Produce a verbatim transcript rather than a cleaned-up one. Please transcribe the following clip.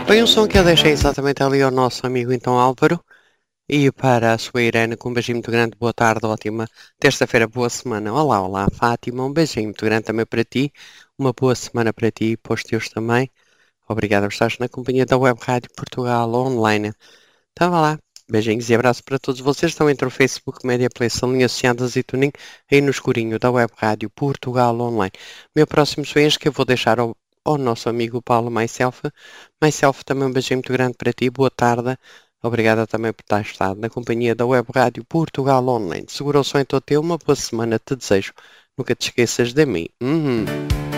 Bem, o som que eu deixei exatamente ali ao nosso amigo então Álvaro e para a sua Irene com um beijinho muito grande, boa tarde, ótima terça-feira, boa semana. Olá, olá Fátima, um beijinho muito grande também para ti, uma boa semana para ti e para os teus também. Obrigado por estares na companhia da Web Rádio Portugal Online. Então vá lá, beijinhos e abraços para todos vocês. Estão entre o Facebook, Media Play, Salinha Associadas e Tuning aí no escurinho da Web Rádio Portugal Online. Meu próximo sonho que eu vou deixar ao ao nosso amigo Paulo Myself. Myself, também um beijinho muito grande para ti, boa tarde. Obrigada também por estar estado na companhia da Web Rádio Portugal Online. Segura o som em todo teu, uma boa semana te desejo. Nunca te esqueças de mim. Uhum.